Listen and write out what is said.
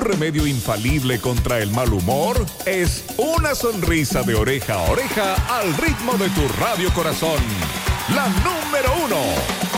Un remedio infalible contra el mal humor es una sonrisa de oreja a oreja al ritmo de tu radio corazón. La número 1.